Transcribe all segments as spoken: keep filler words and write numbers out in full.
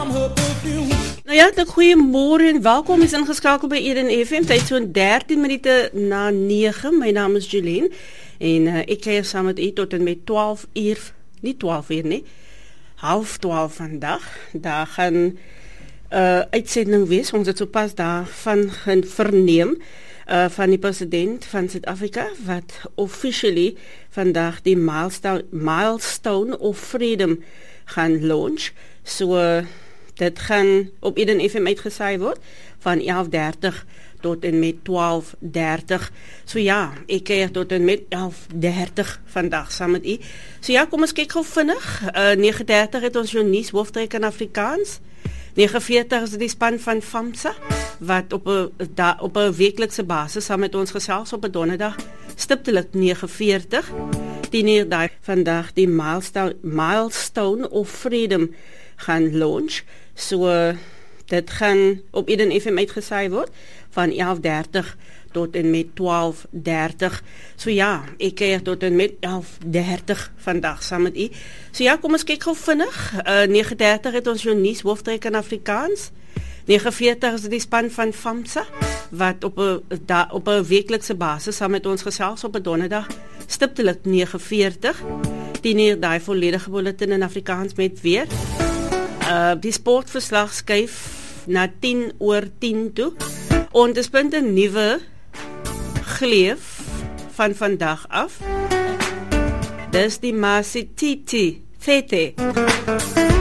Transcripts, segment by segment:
Nou ja, de goeiemôre en welkom is ingeskakel by Eden F M. Tyd so dertien minute na nege. My naam is Julien en uh, ek kuier saam met u tot en met twaalf uur, nie twaalf uur nie, half twaalf vandag. Daar gaan uh, uitsending wees. Ons het sopas daarvan gaan verneem uh, van die president van Suid-Afrika wat officially vandag die milestone, milestone of freedom gaan launch. So uh, dit gaan op Eden F M uitgesaai word van elf dertig tot en met twaalf dertig. So ja, ek kuier tot en met elf dertig vandag saam met u. So ja, kom ons kyk gou vinnig. Uh, nege dertig het ons jou nuus hoofdryk in Afrikaans. nege veertig is die span van FAMSA wat op 'n da, op 'n weeklikse basis saam met ons gesels op 'n donderdag stiptelik nege veertig. tien uur daai vandag die milestone, milestone of freedom gaan launch. So uh, dit gaan op Eden F M uitgesaai word van elf dertig tot en met twaalf dertig. So ja, ek kuier tot en met elf dertig vandag saam met u. So ja, kom ons kyk gou vinnig. Uh, nege dertig het ons jou nuus hoofdryk in Afrikaans. nege veertig is die span van FAMSA wat op 'n da, op 'n weeklikse basis saam met ons gesels op 'n donderdag stiptelik nege veertig. tien uur daai volledige bulletin in Afrikaans met weer. Uh, die sportverslag skuif na tien oor tien toe. En dis punt 'n nuwe gleef van vandag af. Dis die Masititi Tete.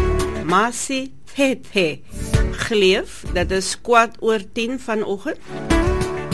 Masitete gleef. Dat is kwart oor tien vanoggend.